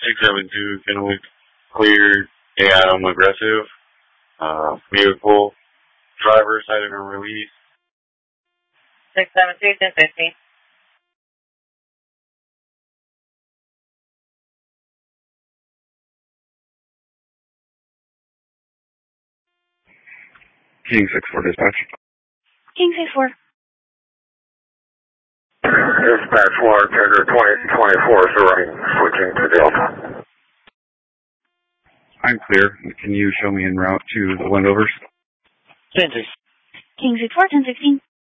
672, Kennewick, cleared, AIM aggressive, vehicle, driver cited and released. 672, 1015. King 6-4 dispatch. King 6-4. Dispatch 1, Tender 2024 is running, switching to Delta. I'm clear. Can you show me en route to the Windovers? Sensors. King 6-4, 1016.